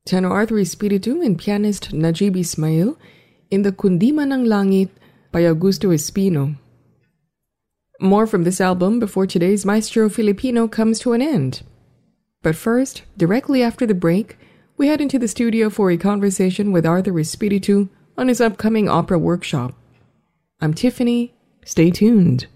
Tenor Arthur Espiritu and pianist Najib Ismail in the Kundiman ng Langit by Augusto Espino. More from this album before today's Maestro Filipino comes to an end. But first, directly after the break, we head into the studio for a conversation with Arthur Espiritu on his upcoming opera workshop. I'm Tiffany. Stay tuned.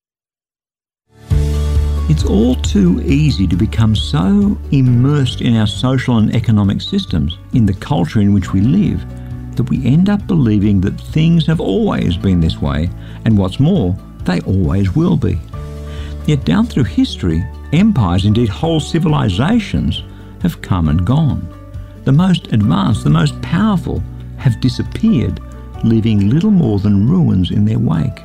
It's all too easy to become so immersed in our social and economic systems, in the culture in which we live, that we end up believing that things have always been this way, and what's more, they always will be. Yet down through history, empires, indeed whole civilizations, have come and gone. The most advanced, the most powerful, have disappeared, leaving little more than ruins in their wake.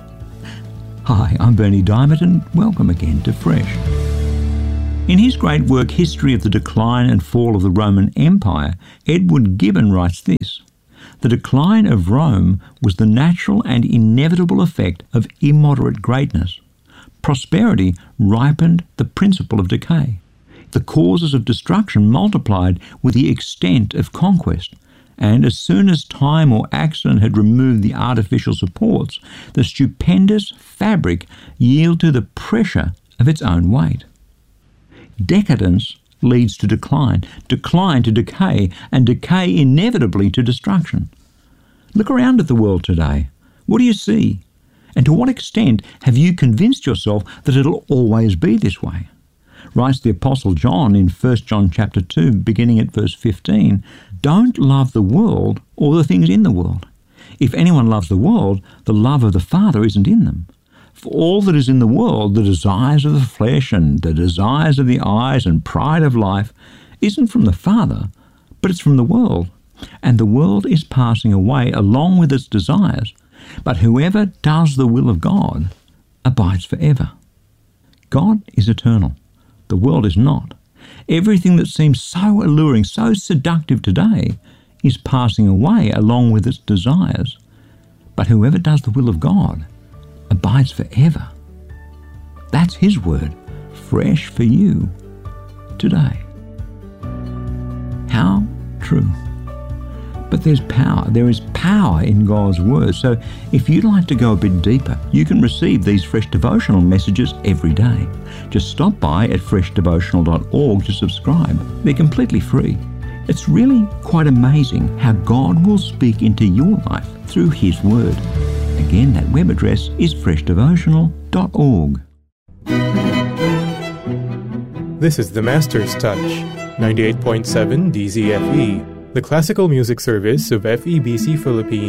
Hi, I'm Bernie Diamond and welcome again to Fresh. In his great work History of the Decline and Fall of the Roman Empire, Edward Gibbon writes this: "The decline of Rome was the natural and inevitable effect of immoderate greatness. Prosperity ripened the principle of decay. The causes of destruction multiplied with the extent of conquest. And as soon as time or accident had removed the artificial supports, the stupendous fabric yielded to the pressure of its own weight. Decadence leads to decline, decline to decay, and decay inevitably to destruction. Look around at the world today. What do you see? And to what extent have you convinced yourself that it'll always be this way?" Writes the Apostle John in 1 John chapter 2, beginning at verse 15, "Don't love the world or the things in the world. If anyone loves the world, the love of the Father isn't in them. For all that is in the world, the desires of the flesh and the desires of the eyes and pride of life, isn't from the Father, but it's from the world. And the world is passing away along with its desires, but whoever does the will of God abides forever." God is eternal. The world is not. Everything that seems so alluring, so seductive today is passing away along with its desires. But whoever does the will of God abides forever. That's His word, fresh for you today. How true. But there's power. There is power in God's word. So if you'd like to go a bit deeper, you can receive these fresh devotional messages every day. Just stop by at freshdevotional.org to subscribe. They're completely free. It's really quite amazing how God will speak into your life through His word. Again, that web address is freshdevotional.org. This is the Master's Touch, 98.7 DZFE, the classical music service of FEBC Philippines.